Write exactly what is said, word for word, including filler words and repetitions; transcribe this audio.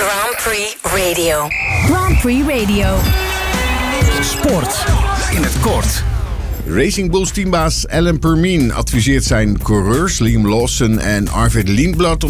Grand Prix Radio. Grand Prix Radio. Sport in het kort. Racing Bulls teambaas Alan Permien adviseert zijn coureurs Liam Lawson en Arvid Lindblad om